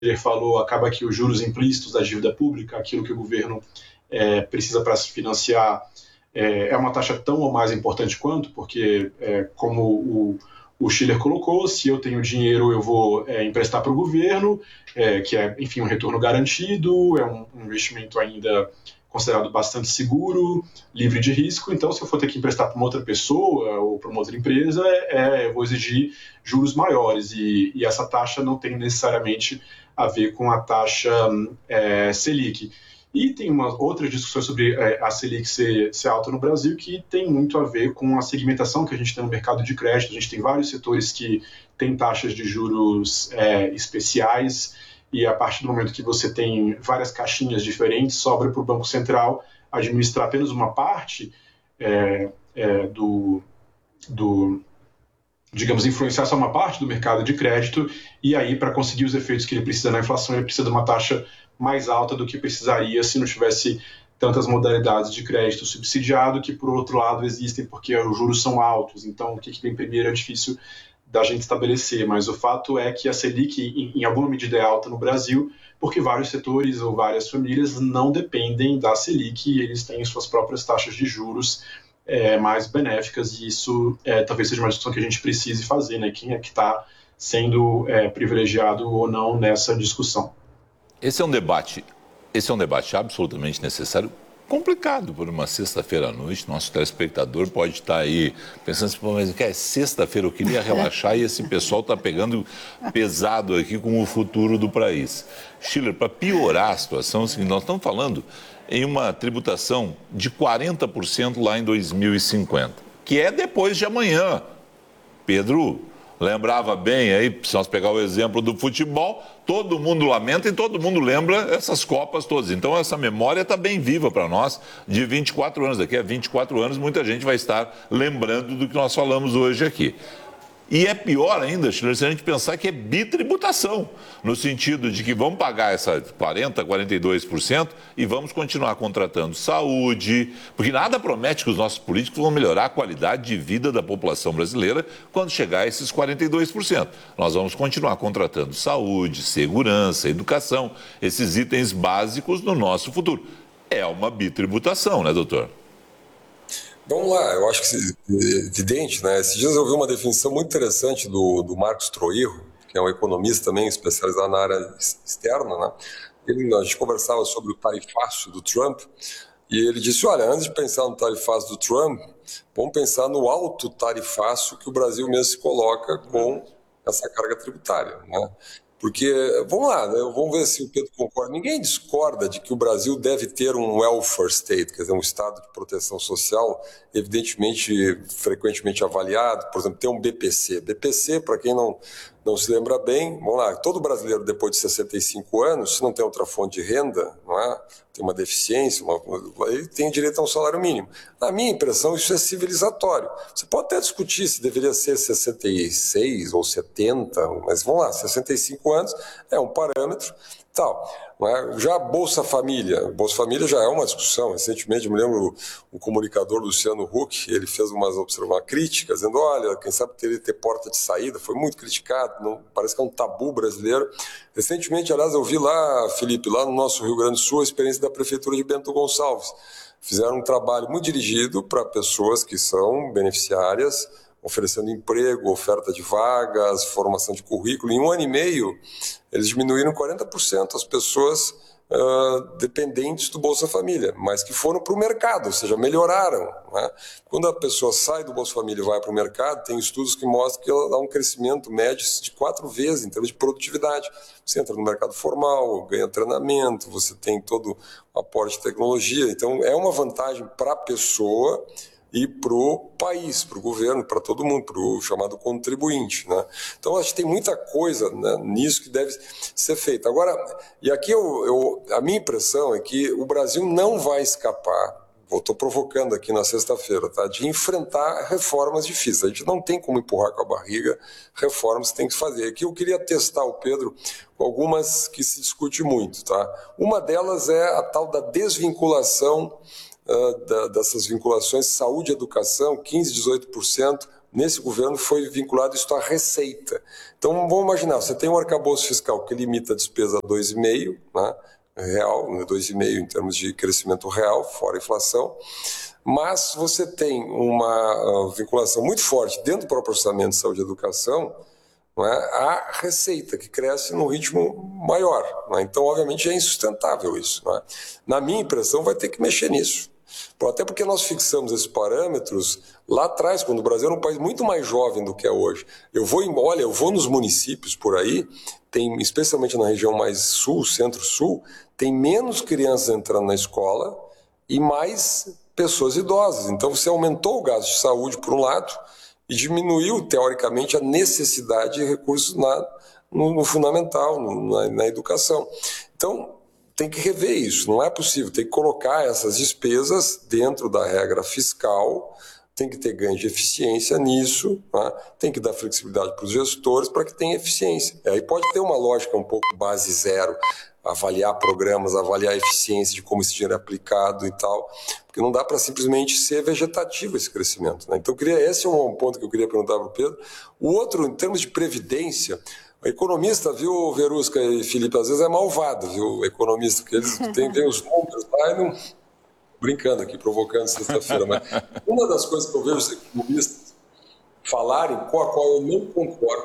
Schiller falou, acaba que os juros implícitos da dívida pública, aquilo que o governo precisa para se financiar, é uma taxa tão ou mais importante quanto, porque, como o Schiller colocou, se eu tenho dinheiro, eu vou emprestar para o governo, que é, enfim, um retorno garantido, é um investimento ainda considerado bastante seguro, livre de risco. Então, se eu for ter que emprestar para uma outra pessoa ou para uma outra empresa, eu vou exigir juros maiores, e essa taxa não tem necessariamente a ver com a taxa Selic. E tem outras discussões sobre a Selic ser alta no Brasil, que tem muito a ver com a segmentação que a gente tem no mercado de crédito. A gente tem vários setores que têm taxas de juros especiais, e a partir do momento que você tem várias caixinhas diferentes, sobra para o Banco Central administrar apenas uma parte digamos, influenciar só uma parte do mercado de crédito, e aí, para conseguir os efeitos que ele precisa na inflação, ele precisa de uma taxa mais alta do que precisaria se não tivesse tantas modalidades de crédito subsidiado, que, por outro lado, existem porque os juros são altos. Então, o que vem primeiro é difícil da gente estabelecer, mas o fato é que a Selic, em alguma medida, é alta no Brasil, porque vários setores ou várias famílias não dependem da Selic, e eles têm suas próprias taxas de juros mais benéficas, e isso talvez seja uma discussão que a gente precise fazer, né? Quem é que está sendo privilegiado ou não nessa discussão. Esse é um debate absolutamente necessário, complicado por uma sexta-feira à noite. Nosso telespectador pode estar aí pensando assim, mas que é sexta-feira, eu queria relaxar e esse pessoal está pegando pesado aqui com o futuro do país. Schiller, para piorar a situação, é o seguinte, nós estamos falando em uma tributação de 40% lá em 2050, que é depois de amanhã. Pedro lembrava bem aí, se nós pegar o exemplo do futebol, todo mundo lamenta e todo mundo lembra essas Copas todas. Então essa memória está bem viva para nós de 24 anos. Daqui a 24 anos muita gente vai estar lembrando do que nós falamos hoje aqui. E é pior ainda, Schiller, se a gente pensar que é bitributação, no sentido de que vamos pagar essa 40%, 42% e vamos continuar contratando saúde, porque nada promete que os nossos políticos vão melhorar a qualidade de vida da população brasileira quando chegar a esses 42%. Nós vamos continuar contratando saúde, segurança, educação, esses itens básicos no nosso futuro. É uma bitributação, né, doutor? Vamos lá, eu acho que é evidente, né? Esses dias eu vi uma definição muito interessante do Marcos Troirro, que é um economista também especializado na área externa, né? A gente conversava sobre o tarifaço do Trump, e ele disse, olha, antes de pensar no tarifaço do Trump, vamos pensar no alto tarifaço que o Brasil mesmo se coloca com essa carga tributária, né? Porque, vamos lá, né? Vamos ver se o Pedro concorda. Ninguém discorda de que o Brasil deve ter um welfare state, quer dizer, um estado de proteção social, evidentemente, frequentemente avaliado. Por exemplo, tem um BPC. BPC, para quem não se lembra bem, vamos lá, todo brasileiro depois de 65 anos, se não tem outra fonte de renda, não é? Tem uma deficiência, ele tem direito a um salário mínimo. Na minha impressão, isso é civilizatório. Você pode até discutir se deveria ser 66 ou 70, mas vamos lá, 65 anos é um parâmetro. Tal, não é? Já Bolsa Família já é uma discussão. Recentemente, eu me lembro o comunicador Luciano Huck, ele fez uma crítica, dizendo, olha, quem sabe teria que ter porta de saída, foi muito criticado, parece que é um tabu brasileiro. Recentemente, aliás, eu vi lá, Felipe, lá no nosso Rio Grande do Sul, a experiência da Prefeitura de Bento Gonçalves. Fizeram um trabalho muito dirigido para pessoas que são beneficiárias, oferecendo emprego, oferta de vagas, formação de currículo. Em 1 ano e meio, eles diminuíram 40% as pessoas dependentes do Bolsa Família, mas que foram para o mercado, ou seja, melhoraram, né? Quando a pessoa sai do Bolsa Família e vai para o mercado, tem estudos que mostram que ela dá um crescimento médio de 4 vezes em termos de produtividade. Você entra no mercado formal, ganha treinamento, você tem todo o aporte de tecnologia. Então, é uma vantagem para a pessoa e para o país, para o governo, para todo mundo, para o chamado contribuinte, né? Então, acho que tem muita coisa, né, nisso que deve ser feita. Agora, e aqui a minha impressão é que o Brasil não vai escapar, eu estou provocando aqui na sexta-feira, tá, de enfrentar reformas difíceis. A gente não tem como empurrar com a barriga reformas que tem que fazer. Aqui eu queria testar o Pedro com algumas que se discute muito, tá? Uma delas é a tal da desvinculação dessas vinculações saúde e educação, 15%, 18% nesse governo foi vinculado isso à receita. Então, vamos imaginar, você tem um arcabouço fiscal que limita a despesa a 2,5%, né, real, 2,5% em termos de crescimento real, fora a inflação, mas você tem uma vinculação muito forte dentro do próprio orçamento de saúde e educação, não é, a receita, que cresce num ritmo maior. Não é? Então, obviamente, é insustentável isso. Não é? Na minha impressão, vai ter que mexer nisso. Até porque nós fixamos esses parâmetros lá atrás, quando o Brasil era um país muito mais jovem do que é hoje. Eu vou nos municípios por aí, tem, especialmente na região mais sul, centro-sul, tem menos crianças entrando na escola e mais pessoas idosas. Então, você aumentou o gasto de saúde, por um lado, e diminuiu, teoricamente, a necessidade de recursos no fundamental, na educação. Então, tem que rever isso, não é possível. Tem que colocar essas despesas dentro da regra fiscal, tem que ter ganho de eficiência nisso, né? Tem que dar flexibilidade para os gestores para que tenha eficiência. E aí pode ter uma lógica um pouco base zero, avaliar programas, avaliar a eficiência de como esse dinheiro é aplicado e tal, porque não dá para simplesmente ser vegetativo esse crescimento. Né? Então, esse é um ponto que eu queria perguntar para o Pedro. O outro, em termos de previdência, o economista, viu, Verusca e Felipe, às vezes é malvado, viu, o economista, porque eles têm os números lá e não... Brincando aqui, provocando sexta-feira, mas uma das coisas que eu vejo os economistas falarem, com a qual eu não concordo,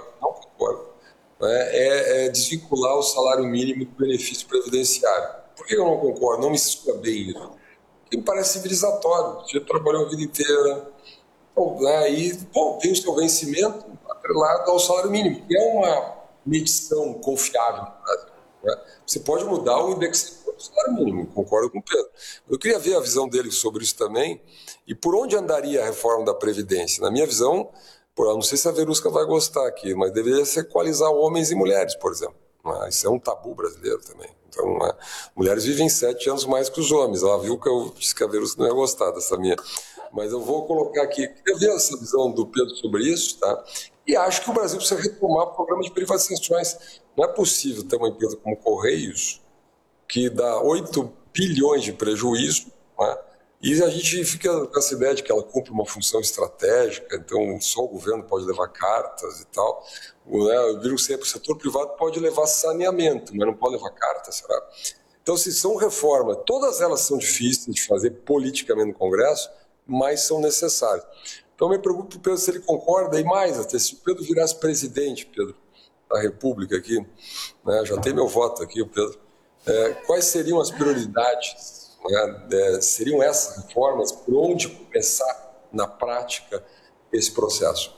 é desvincular o salário mínimo do benefício previdenciário. Por que eu não concordo? Não me soa bem isso. Porque me parece civilizatório. Você trabalhou a vida inteira, tem o seu vencimento atrelado ao salário mínimo, que é uma medição confiável no Brasil. Né? Você pode mudar o indexador do salário mínimo, concordo com o Pedro. Eu queria ver a visão dele sobre isso também e por onde andaria a reforma da Previdência. Na minha visão, não sei se a Verusca vai gostar aqui, mas deveria se equalizar homens e mulheres, por exemplo. Isso é um tabu brasileiro também. Então, mulheres vivem 7 anos mais que os homens. Ela viu que eu disse que a Verusca não ia gostar dessa minha. Mas eu vou colocar aqui, queria ver essa visão do Pedro sobre isso, tá? E acho que o Brasil precisa retomar o programa de privatizações. Não é possível ter uma empresa como Correios, que dá 8 bilhões de prejuízo, né? E a gente fica com essa ideia de que ela cumpre uma função estratégica, então só o governo pode levar cartas e tal. Eu digo sempre, o setor privado pode levar saneamento, mas não pode levar cartas, será? Então, se são reformas, todas elas são difíceis de fazer politicamente no Congresso, mas são necessárias. Então, eu me pergunto para o Pedro se ele concorda, e mais, até se o Pedro virasse presidente, Pedro, da República aqui, né, já tem meu voto aqui, o Pedro, quais seriam as prioridades? Seriam essas reformas? Por onde começar, na prática, esse processo?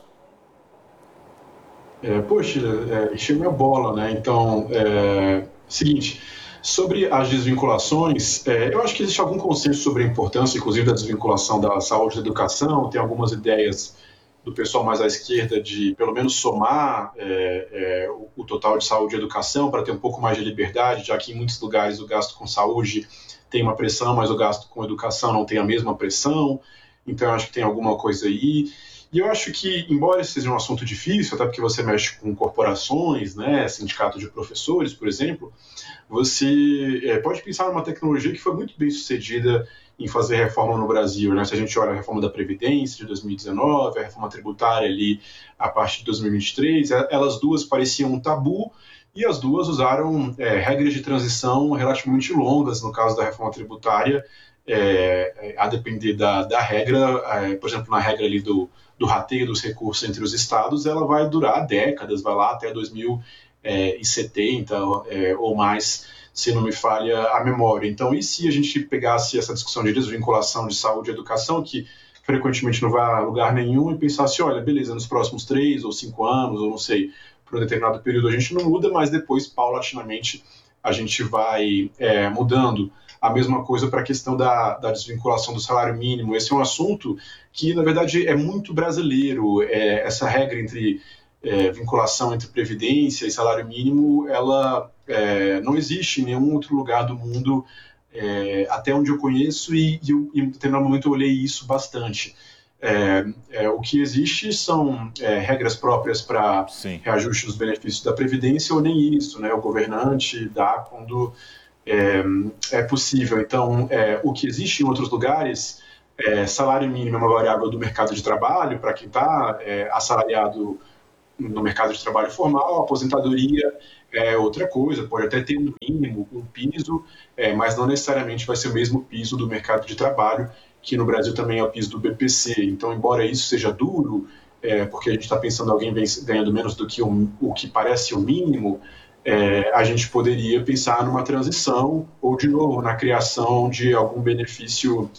Poxa, encheu minha bola, né? Então, seguinte, sobre as desvinculações, eu acho que existe algum consenso sobre a importância, inclusive, da desvinculação da saúde e da educação. Tem algumas ideias do pessoal mais à esquerda de, pelo menos, somar o total de saúde e educação para ter um pouco mais de liberdade, já que em muitos lugares o gasto com saúde tem uma pressão, mas o gasto com educação não tem a mesma pressão. Então, eu acho que tem alguma coisa aí. E eu acho que, embora esse seja um assunto difícil, até porque você mexe com corporações, né, sindicato de professores, por exemplo, você pode pensar numa tecnologia que foi muito bem sucedida em fazer reforma no Brasil, né? Se a gente olha a reforma da Previdência de 2019, a reforma tributária ali a partir de 2023, elas duas pareciam um tabu e as duas usaram regras de transição relativamente longas. No caso da reforma tributária, a depender da regra, por exemplo, na regra ali do rateio dos recursos entre os estados, ela vai durar décadas, vai lá até 2070 ou mais, se não me falha a memória. Então, e se a gente pegasse essa discussão de desvinculação de saúde e educação, que frequentemente não vai a lugar nenhum, e pensasse, olha, beleza, nos próximos 3 ou 5 anos, ou não sei, por um determinado período a gente não muda, mas depois, paulatinamente, a gente vai mudando. A mesma coisa para a questão da desvinculação do salário mínimo. Esse é um assunto que, na verdade, é muito brasileiro. Essa regra entre vinculação entre previdência e salário mínimo, ela não existe em nenhum outro lugar do mundo, até onde eu conheço, e em determinado momento eu olhei isso bastante. O que existe são regras próprias para reajuste dos benefícios da Previdência, ou nem isso, né? O governante dá quando é possível. Então, o que existe em outros lugares salário mínimo é uma variável do mercado de trabalho, para quem está assalariado no mercado de trabalho formal, a aposentadoria é outra coisa, pode até ter um mínimo, um piso, mas não necessariamente vai ser o mesmo piso do mercado de trabalho, que no Brasil também é o piso do BPC. Então, embora isso seja duro, porque a gente está pensando em alguém ganhando menos do que o que parece o mínimo, a gente poderia pensar numa transição ou, de novo, na criação de algum benefício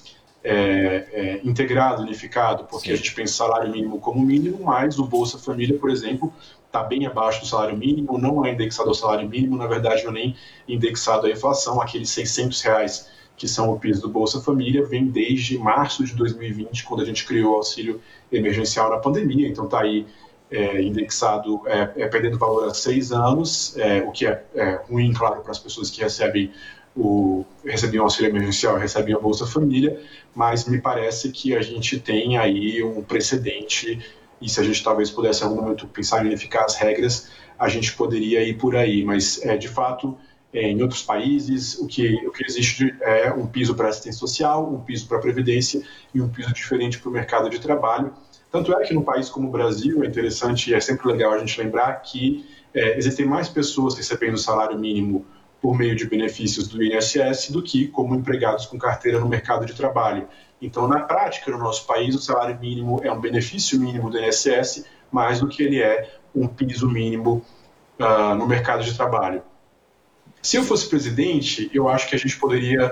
integrado, unificado, porque Sim. A gente pensa salário mínimo como mínimo, mas o Bolsa Família, por exemplo, está bem abaixo do salário mínimo, não é indexado ao salário mínimo, na verdade não é nem indexado à inflação, aqueles R$600 que são o piso do Bolsa Família, vem desde março de 2020, quando a gente criou o auxílio emergencial na pandemia, então está aí indexado, perdendo valor há 6 anos, o que é ruim, claro, para as pessoas que recebiam o auxílio emergencial e recebem a Bolsa Família, mas me parece que a gente tem aí um precedente e se a gente talvez pudesse em algum momento pensar em unificar as regras, a gente poderia ir por aí, mas de fato, em outros países, o que existe é um piso para assistência social, um piso para a previdência e um piso diferente para o mercado de trabalho. Tanto é que num país como o Brasil, é interessante e é sempre legal a gente lembrar que existem mais pessoas recebendo salário mínimo por meio de benefícios do INSS do que como empregados com carteira no mercado de trabalho. Então, na prática, no nosso país, o salário mínimo é um benefício mínimo do INSS, mais do que ele é um piso mínimo no mercado de trabalho. Se eu fosse presidente, eu acho que a gente poderia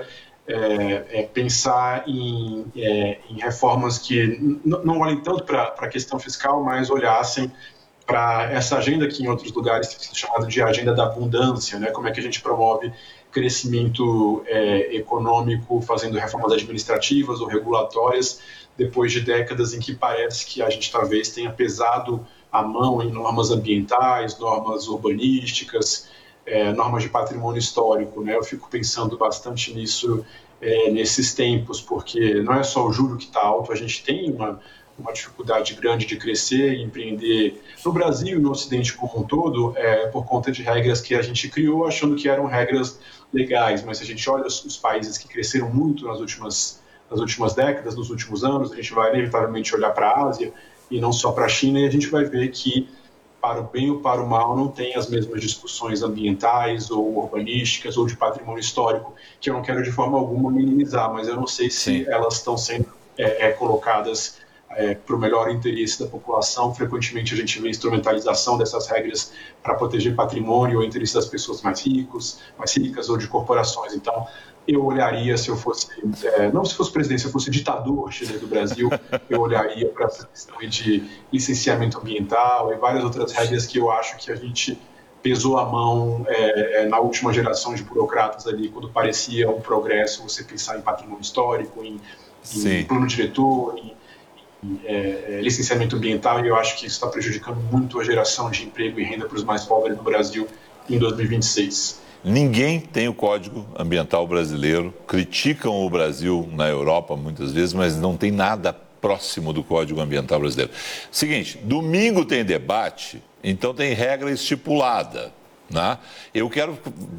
pensar em reformas que não olhem tanto para a questão fiscal, mas olhassem para essa agenda que em outros lugares tem sido chamada de agenda da abundância, né? Como é que a gente promove crescimento econômico fazendo reformas administrativas ou regulatórias depois de décadas em que parece que a gente talvez tenha pesado a mão em normas ambientais, normas urbanísticas, normas de patrimônio histórico, né? Eu fico pensando bastante nisso nesses tempos, porque não é só o juro que está alto, a gente tem uma dificuldade grande de crescer e empreender no Brasil e no Ocidente como um todo, por conta de regras que a gente criou achando que eram regras legais, mas se a gente olha os países que cresceram muito nas últimas décadas, nos últimos anos, a gente vai inevitavelmente olhar para a Ásia e não só para a China, e a gente vai ver que, para o bem ou para o mal, não tem as mesmas discussões ambientais ou urbanísticas ou de patrimônio histórico, que eu não quero de forma alguma minimizar, mas eu não sei se elas estão sendo colocadas para o melhor interesse da população. Frequentemente a gente vê instrumentalização dessas regras para proteger patrimônio ou interesse das pessoas mais ricas ou de corporações. Então, eu olharia, se eu fosse, não se fosse presidente, se eu fosse ditador do Brasil, eu olharia para essa questão de licenciamento ambiental e várias outras regras que eu acho que a gente pesou a mão na última geração de burocratas ali, quando parecia um progresso você pensar em patrimônio histórico, em plano diretor, em licenciamento ambiental, e eu acho que isso está prejudicando muito a geração de emprego e renda para os mais pobres no Brasil em 2026. Ninguém tem o Código Ambiental brasileiro, criticam o Brasil na Europa muitas vezes, mas não tem nada próximo do Código Ambiental brasileiro. Seguinte, domingo tem debate, então tem regra estipulada, né? Eu quero,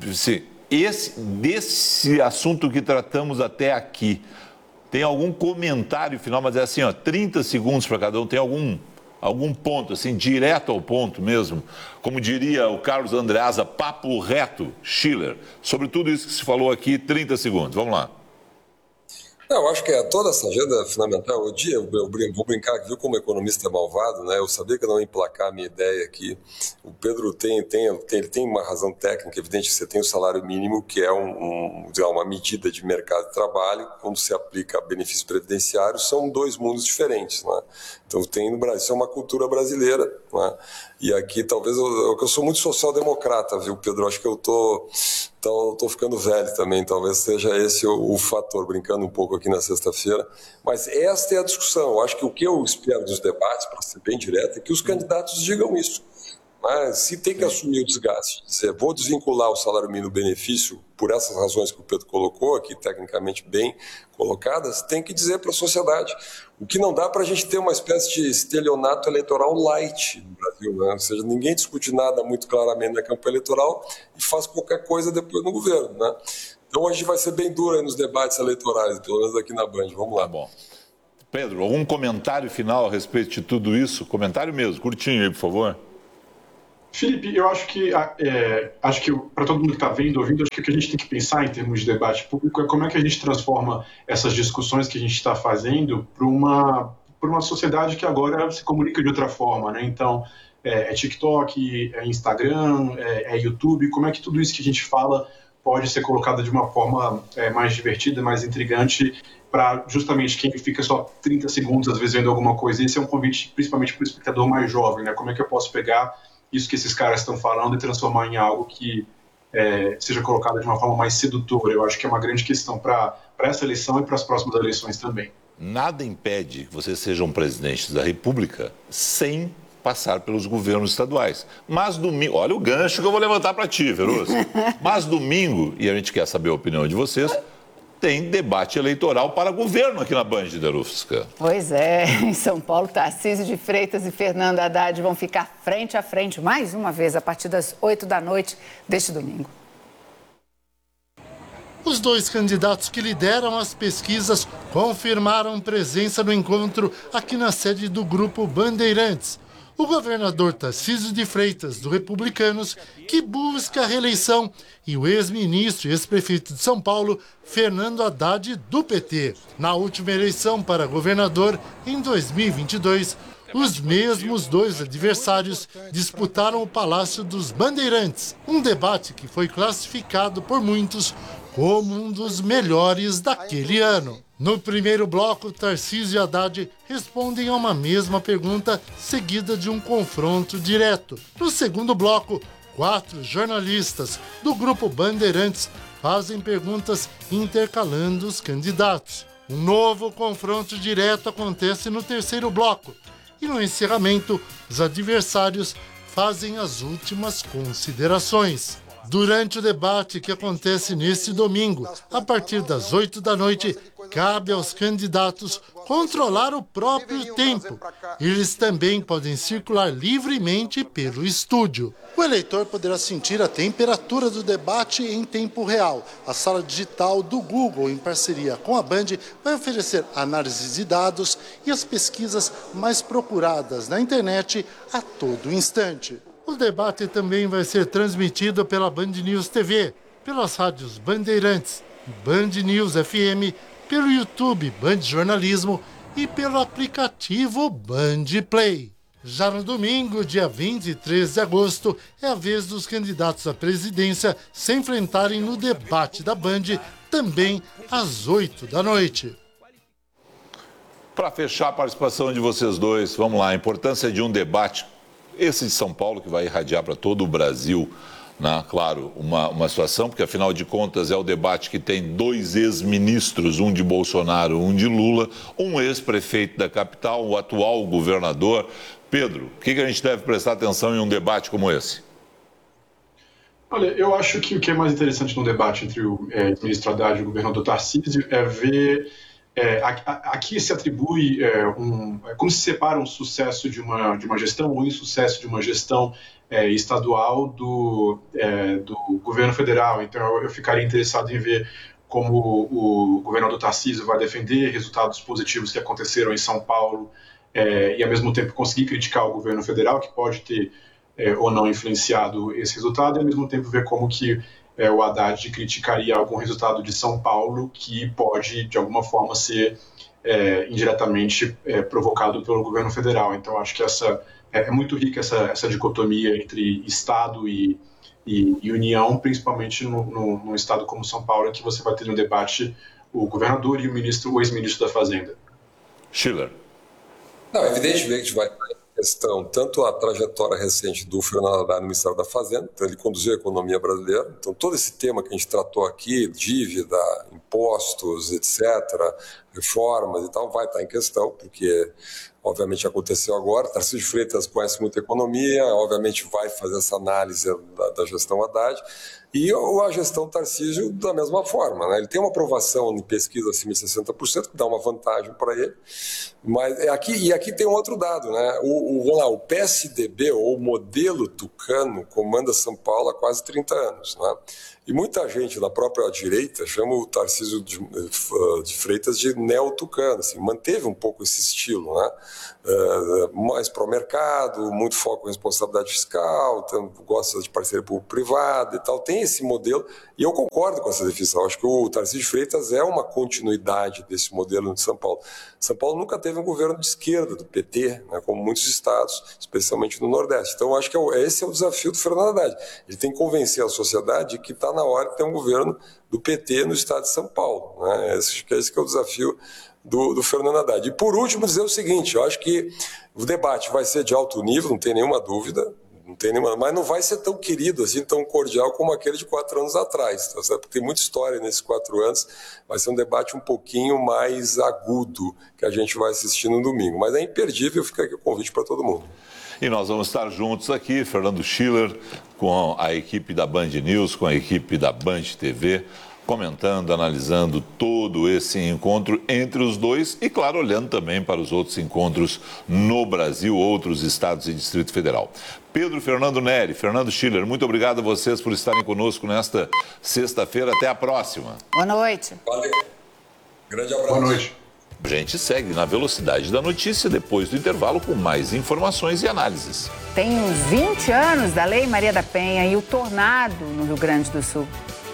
desse assunto que tratamos até aqui, tem algum comentário final, mas é assim, 30 segundos para cada um, tem algum ponto, assim, direto ao ponto mesmo, como diria o Carlos Andreasa, papo reto, Schiller, sobre tudo isso que se falou aqui, 30 segundos, vamos lá. Eu acho que toda essa agenda fundamental, eu vou brincar aqui, viu como economista malvado, né? Eu sabia que eu não ia emplacar a minha ideia aqui. O Pedro tem uma razão técnica, evidente que você tem o salário mínimo, que é uma medida de mercado de trabalho, quando se aplica benefícios previdenciários, são 2 mundos diferentes, né? Então tem no Brasil, isso é uma cultura brasileira, né? E aqui talvez eu sou muito social-democrata, viu, Pedro? Acho que eu tô ficando velho também, talvez seja esse o fator, brincando um pouco aqui na sexta-feira. Mas esta é a discussão. Eu acho que o que eu espero dos debates, para ser bem direto, é que os candidatos digam isso. Mas se tem que assumir o desgaste, dizer, vou desvincular o salário mínimo benefício por essas razões que o Pedro colocou aqui, tecnicamente bem colocadas, tem que dizer para a sociedade. O que não dá para a gente ter uma espécie de estelionato eleitoral light no Brasil, né? Ou seja, ninguém discute nada muito claramente na campanha eleitoral e faz qualquer coisa depois no governo, né? Então a gente vai ser bem duro aí nos debates eleitorais, pelo menos aqui na Band. Vamos lá. Tá bom. Pedro, algum comentário final a respeito de tudo isso? Comentário mesmo, curtinho aí, por favor. Felipe, eu acho que para todo mundo que está vendo, ouvindo, acho que o que a gente tem que pensar em termos de debate público é como é que a gente transforma essas discussões que a gente está fazendo para uma sociedade que agora se comunica de outra forma, né? Então, é TikTok, é Instagram, é YouTube, como é que tudo isso que a gente fala pode ser colocado de uma forma mais divertida, mais intrigante, para justamente quem fica só 30 segundos, às vezes, vendo alguma coisa. Esse é um convite principalmente para o espectador mais jovem, né? Como é que eu posso pegar isso que esses caras estão falando e transformar em algo que seja colocado de uma forma mais sedutora? Eu acho que é uma grande questão para essa eleição e para as próximas eleições também. Nada impede que você seja um presidente da República sem passar pelos governos estaduais. Mas domingo, olha o gancho que eu vou levantar para ti, Veloso. Mas domingo, e a gente quer saber a opinião de vocês, tem debate eleitoral para governo aqui na Band, Darufska. Pois é, em São Paulo, Tarcísio de Freitas e Fernando Haddad vão ficar frente a frente mais uma vez a partir das 8 da noite deste domingo. Os dois candidatos que lideram as pesquisas confirmaram presença no encontro aqui na sede do Grupo Bandeirantes. O governador Tarcísio de Freitas, do Republicanos, que busca a reeleição, e o ex-ministro e ex-prefeito de São Paulo, Fernando Haddad, do PT. Na última eleição para governador, em 2022, os mesmos dois adversários disputaram o Palácio dos Bandeirantes, um debate que foi classificado por muitos como um dos melhores daquele ano. No primeiro bloco, Tarcísio e Haddad respondem a uma mesma pergunta, seguida de um confronto direto. No segundo bloco, 4 jornalistas do Grupo Bandeirantes fazem perguntas intercalando os candidatos. Um novo confronto direto acontece no terceiro bloco. E no encerramento, os adversários fazem as últimas considerações. Durante o debate que acontece neste domingo, a partir das 8 da noite, cabe aos candidatos controlar o próprio tempo. Eles também podem circular livremente pelo estúdio. O eleitor poderá sentir a temperatura do debate em tempo real. A sala digital do Google, em parceria com a Band, vai oferecer análises de dados e as pesquisas mais procuradas na internet a todo instante. O debate também vai ser transmitido pela Band News TV, pelas rádios Bandeirantes, Band News FM, pelo YouTube Band Jornalismo e pelo aplicativo Band Play. Já no domingo, dia 23 de agosto, é a vez dos candidatos à presidência se enfrentarem no debate da Band, também às 8 da noite. Para fechar a participação de vocês dois, vamos lá, a importância de um debate, esse de São Paulo, que vai irradiar para todo o Brasil, né? Claro, uma situação, porque afinal de contas é o debate que tem 2 ex-ministros, um de Bolsonaro, um de Lula, um ex-prefeito da capital, o atual governador. Pedro, o que a gente deve prestar atenção em um debate como esse? Olha, eu acho que o que é mais interessante no debate entre o ministro Haddad e o governador Tarcísio é ver... aqui se atribui como se separa um sucesso de uma gestão ou insucesso de uma gestão estadual do governo federal. Então eu ficaria interessado em ver como o governador Tarcísio vai defender resultados positivos que aconteceram em São Paulo e ao mesmo tempo conseguir criticar o governo federal, que pode ter ou não influenciado esse resultado, e ao mesmo tempo ver como que o Haddad criticaria algum resultado de São Paulo que pode, de alguma forma, ser indiretamente provocado pelo governo federal. Então, acho que é muito rica essa dicotomia entre Estado e União, principalmente num estado como São Paulo, em que você vai ter no debate o governador e o ex-ministro da Fazenda. Schiller. Não, evidentemente vai questão, tanto a trajetória recente do Fernando Haddad no Ministério da Fazenda, então ele conduziu a economia brasileira, então todo esse tema que a gente tratou aqui, dívida, impostos, etc., reformas e tal, vai estar em questão, porque obviamente aconteceu agora. Tarcísio de Freitas conhece muito a economia, obviamente vai fazer essa análise da gestão Haddad, E a gestão Tarcísio da mesma forma, né? Ele tem uma aprovação em pesquisa acima de 60%, que dá uma vantagem para ele. Mas aqui tem um outro dado, né? O PSDB, ou o modelo tucano, comanda São Paulo há quase 30 anos, né? E muita gente da própria direita chama o Tarcísio de Freitas de neo-tucano, assim, manteve um pouco esse estilo, né? Mais pró-mercado, muito foco em responsabilidade fiscal, gosta de parceria público-privada e tal, tem esse modelo, e eu concordo com essa definição. Acho que o Tarcísio de Freitas é uma continuidade desse modelo de São Paulo. São Paulo nunca teve um governo de esquerda, do PT, né, como muitos estados, especialmente no Nordeste. Então, acho que esse é o desafio do Fernando Haddad. Ele tem que convencer a sociedade que está na hora de ter um governo do PT no estado de São Paulo, né? Esse que é o desafio do Fernando Haddad. E, por último, dizer o seguinte, eu acho que o debate vai ser de alto nível, não tem nenhuma dúvida, mas não vai ser tão querido, assim, tão cordial como aquele de 4 anos atrás, tá certo? Porque tem muita história nesses 4 anos, vai ser um debate um pouquinho mais agudo que a gente vai assistir no domingo. Mas é imperdível, fica aqui o convite para todo mundo. E nós vamos estar juntos aqui, Fernando Schiller, com a equipe da Band News, com a equipe da Band TV, comentando, analisando todo esse encontro entre os dois e, claro, olhando também para os outros encontros no Brasil, outros estados e Distrito Federal. Pedro Fernando Neri, Fernando Schiller, muito obrigado a vocês por estarem conosco nesta sexta-feira. Até a próxima. Boa noite. Valeu. Grande abraço. Boa noite. A gente segue na velocidade da notícia depois do intervalo com mais informações e análises. Tem uns 20 anos da Lei Maria da Penha e o tornado no Rio Grande do Sul.